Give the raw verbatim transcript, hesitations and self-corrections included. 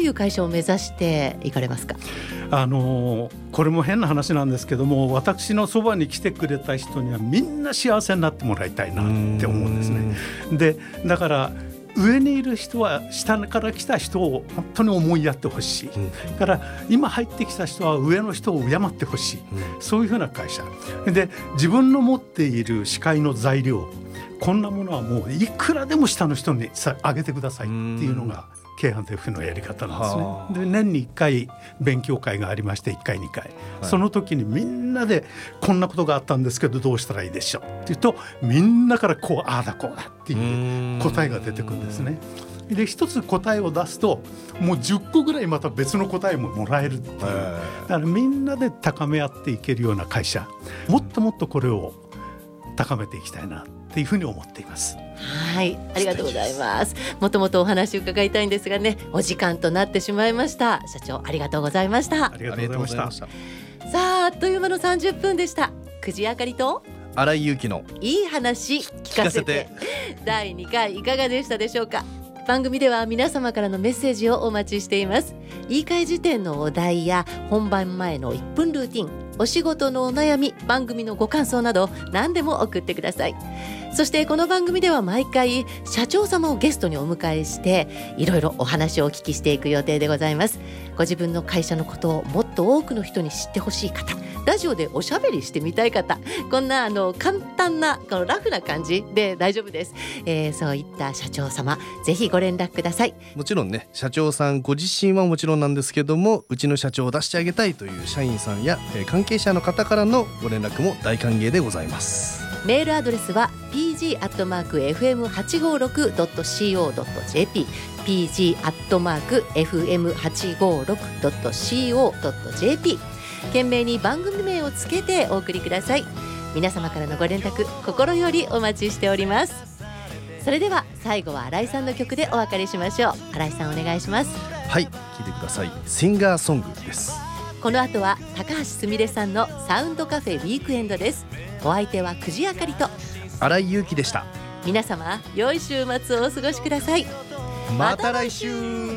いう会社を目指していかれますか？ あのこれも変な話なんですけども、私のそばに来てくれた人にはみんな幸せになってもらいたいなって思うんですね。でだから上にいる人は下から来た人を本当に思いやってほしい、うん、から今入ってきた人は上の人を敬ってほしい、うん、そういうふうな会社で、自分の持っている視界の材料、こんなものはもういくらでも下の人にあげてくださいっていうのが京阪 テフのやり方なんですね。で年にいっかい勉強会がありまして、いっかいにかい、はい、その時にみんなでこんなことがあったんですけどどうしたらいいでしょうって言うと、みんなからこうああだこうだっていう答えが出てくるんですね。で一つ答えを出すともうじゅっこぐらいまた別の答えももらえるっていう、だからみんなで高め合っていけるような会社、もっともっとこれを高めていきたいなっていうふうに思っています。 はい、ありがとうございます。もともとお話を伺いたいんですがね、お時間となってしまいました。社長ありがとうございました。 ありがとうございました。 さあ、あっという間のさんじゅっぷんでした。久慈あかりと新井祐希のいい話聞かせてだいにかいいかがでしたでしょうか？番組では皆様からのメッセージをお待ちしています。いいかい辞典のお題や本番前のいっぷんルーティン、お仕事のお悩み、番組のご感想など何でも送ってください。そしてこの番組では毎回社長様をゲストにお迎えしていろいろお話をお聞きしていく予定でございます。ご自分の会社のことをもっと多くの人に知ってほしい方、ラジオでおしゃべりしてみたい方、こんなあの簡単なこのラフな感じで大丈夫です、えー、そういった社長様ぜひご連絡ください。 もちろんね、社長さんご自身はもちろんなんですけども、うちの社長を出してあげたいという社員さんや、えー、関係者の方からのご連絡も大歓迎でございます。 メールアドレスは ピージー アットマーク エフエムはちごろく ドット シーオー ドット ジェーピー ピージー アットマーク エフエムはちごろく ドット シーオー ドット ジェーピー 懸命に番組名をつけてお送りください。皆様からのご連絡心よりお待ちしております。それでは最後は新井さんの曲でお別れしましょう。新井さんお願いします。 はい、聴いてください。シンガーソングです。 この後は高橋すみれさんのサウンドカフェウィークエンドです。お相手は久慈あかりと新井祐希でした。 皆様良い週末をお過ごしください。 また来週。